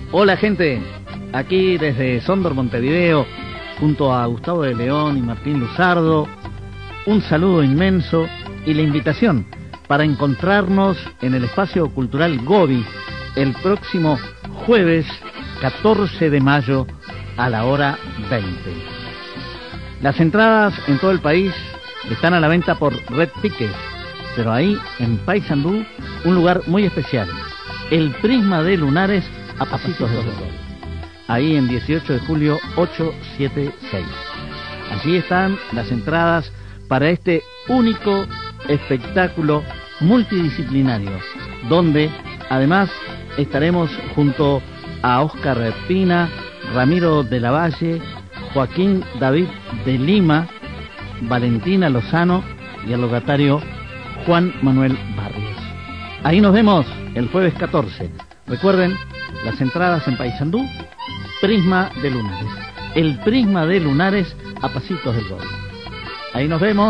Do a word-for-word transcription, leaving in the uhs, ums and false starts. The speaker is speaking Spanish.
Hola gente, aquí desde Sondor, Montevideo, junto a Gustavo de León y Martín Luzardo, un saludo inmenso y la invitación para encontrarnos en el Espacio Cultural Gobi el próximo jueves catorce de mayo a la hora veinte. Las entradas en todo el país están a la venta por Red Tickets, pero ahí en Paysandú un lugar muy especial, el Prisma de Lunares a pasitos del sol, ahí en dieciocho de julio ochocientos setenta y seis. Allí están las entradas para este único espectáculo multidisciplinario, donde además estaremos junto a Óscar Pina, Ramiro de la Valle, Joaquín David de Lima, Valentina Lozano y el locatario Juan Manuel Barrios. Ahí nos vemos el jueves catorce. Recuerden, las entradas en Paysandú, Prisma de Lunares. El Prisma de Lunares a pasitos del gol. Ahí nos vemos.